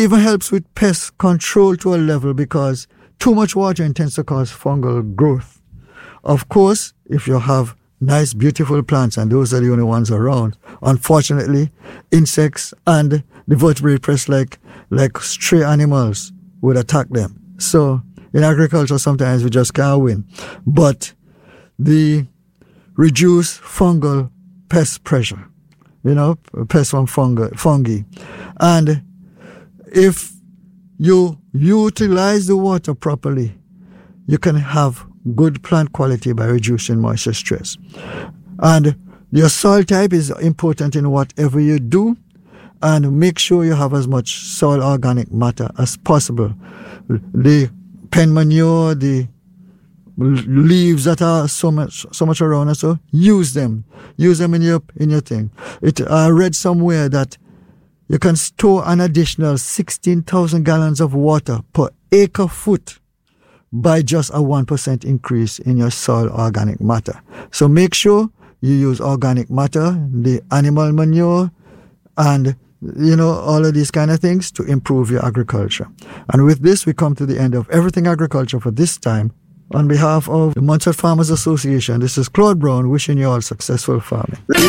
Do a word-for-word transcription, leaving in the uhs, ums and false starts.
even helps with pest control to a level because too much water tends to cause fungal growth. Of course, if you have nice, beautiful plants, and those are the only ones around, unfortunately, insects and the vertebrate pests like, like stray animals would attack them. So in agriculture, sometimes we just can't win. But the reduced fungal pest pressure, you know, pests from fungi, fungi. And if you utilize the water properly, you can have good plant quality by reducing moisture stress. And your soil type is important in whatever you do, and make sure you have as much soil organic matter as possible. The pen manure, the leaves that are so much so much around us, so use them. Use them in your in your thing. It I read somewhere that you can store an additional sixteen thousand gallons of water per acre foot by just a one percent increase in your soil organic matter. So make sure you use organic matter, the animal manure, and, you know, all of these kind of things to improve your agriculture. And with this, we come to the end of Everything Agriculture for this time. On behalf of the Montserrat Farmers Association, this is Claude Brown wishing you all successful farming.